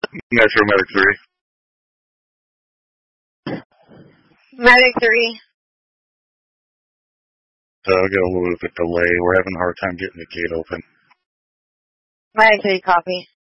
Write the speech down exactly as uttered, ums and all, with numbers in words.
Metro Medic three. Medic three. So I'll get a little bit of a delay. We're having a hard time getting the gate open. Medic three, copy.